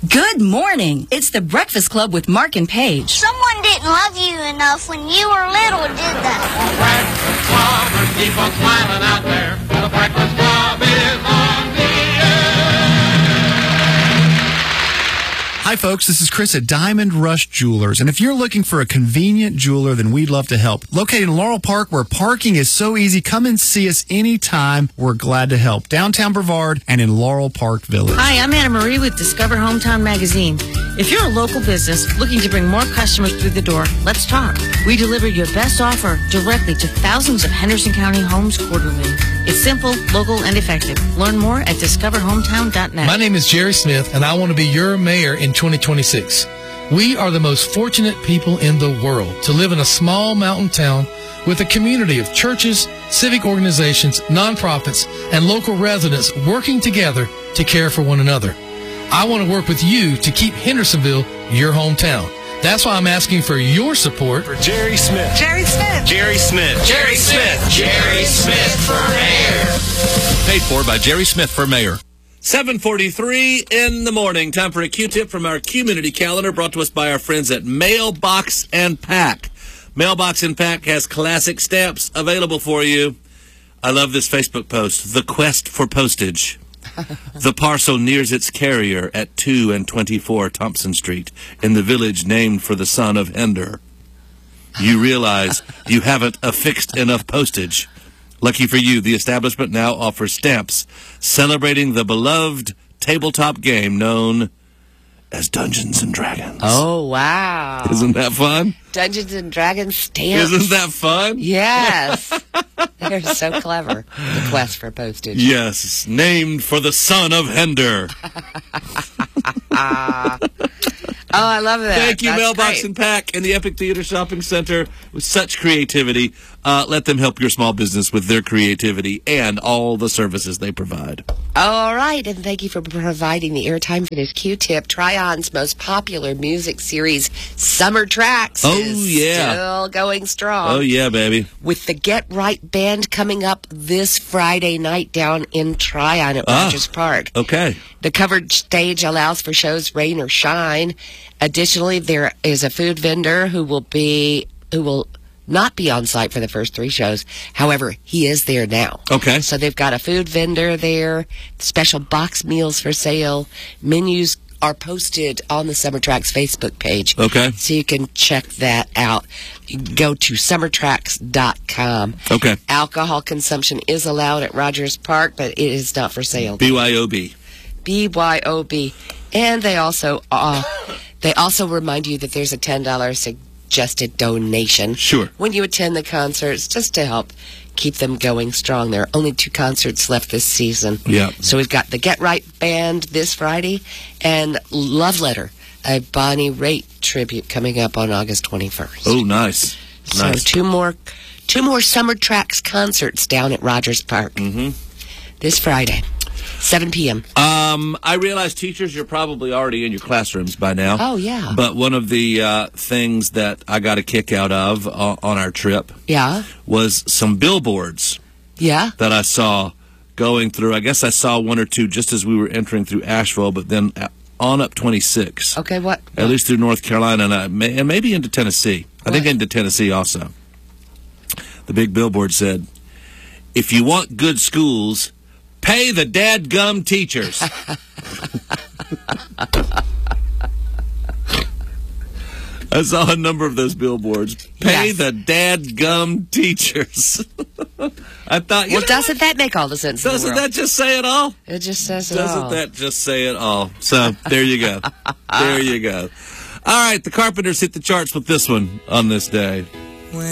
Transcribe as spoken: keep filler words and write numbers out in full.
Good morning. It's the Breakfast Club with Mark and Paige. Someone didn't love you enough when you were little, did they? Breakfast Club, and keep on smiling out there. The Breakfast Club is on the Hi, folks. This is Chris at Diamond Rush Jewelers. And if you're looking for a convenient jeweler, then we'd love to help. Located in Laurel Park, where parking is so easy, come and see us anytime. We're glad to help. Downtown Brevard and in Laurel Park Village. Hi, I'm Anna Marie with Discover Hometown Magazine. If you're a local business looking to bring more customers through the door, let's talk. We deliver your best offer directly to thousands of Henderson County homes quarterly. It's simple, local, and effective. Learn more at discover hometown dot net. My name is Jerry Smith, and I want to be your mayor in twenty twenty-six. We are the most fortunate people in the world to live in a small mountain town with a community of churches, civic organizations, nonprofits, and local residents working together to care for one another. I want to work with you to keep Hendersonville your hometown. That's why I'm asking for your support for Jerry Smith. Jerry Smith. Jerry Smith. Jerry Smith. Jerry Smith for mayor. Paid for by Jerry Smith for mayor. seven forty-three in the morning. Time for a Q-tip from our community calendar brought to us by our friends at Mailbox and Pack. Mailbox and Pack has classic stamps available for you. I love this Facebook post. The quest for postage. The parcel nears its carrier at two and twenty-four Thompson Street in the village named for the son of Hender. You realize you haven't affixed enough postage. Lucky for you, the establishment now offers stamps celebrating the beloved tabletop game known as Dungeons and Dragons. Oh, wow. Isn't that fun? Dungeons and Dragons stamps. Isn't that fun? Yes. They're so clever. The quest for postage. Yes, named for the son of Hender. Oh, I love that. Thank you, That's Mailbox great. and Pack and the Epic Theater Shopping Center with such creativity. Uh, let them help your small business with their creativity and all the services they provide. All right, and thank you for providing the airtime for this Q-tip. Trion's most popular music series, Summer Tracks, Oh, is yeah. still going strong. Oh, yeah, baby. With the Get Right Band coming up this Friday night down in Tryon at Ah. Rogers Park. Okay. The covered stage allows for shows rain or shine. Additionally, there is a food vendor who will be who will not be on site for the first three shows. However, he is there now. Okay. So they've got a food vendor there, special box meals for sale. Menus are posted on the Summer Tracks Facebook page. Okay. So you can check that out. You can go to summer tracks dot com. Okay. Alcohol consumption is allowed at Rogers Park, but it is not for sale. B Y O B. B Y O B. And they also uh, they also remind you that there's a ten dollars suggested donation. Sure. When you attend the concerts, just to help keep them going strong. There are only two concerts left this season. Yeah. So we've got the Get Right Band this Friday and Love Letter, a Bonnie Raitt tribute coming up on August twenty-first. Oh, nice. So Nice. two more two more Summer Tracks concerts down at Rogers Park. Mm-hmm. This Friday, seven p.m. Um, I realize teachers, you're probably already in your classrooms by now. Oh, yeah. But one of the uh, things that I got a kick out of uh, on our trip Yeah. was some billboards Yeah. that I saw going through. I guess I saw one or two just as we were entering through Asheville, but then on up twenty-six. Okay, what? At least through North Carolina and, I may, and maybe into Tennessee. I think What? into Tennessee also. The big billboard said, if you want good schools, pay the dadgum teachers. I saw a number of those billboards. Pay Yes. the dadgum teachers. I thought, you Well, know, doesn't that make all the sense in the doesn't world? that just say it all? It just says it Doesn't all. that just say it all? So, there you go. There you go. All right, the Carpenters hit the charts with this one on this day.